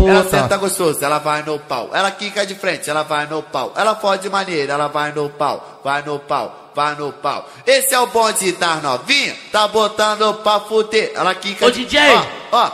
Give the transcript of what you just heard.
Ela senta gostoso, ela vai no pau. Ela quica de frente, ela vai no pau. Ela fode de maneira, ela vai no pau. Vai no pau, vai no pau. Esse é o bonde das novinhas, tá botando pra fuder. Ela quica Ô DJ,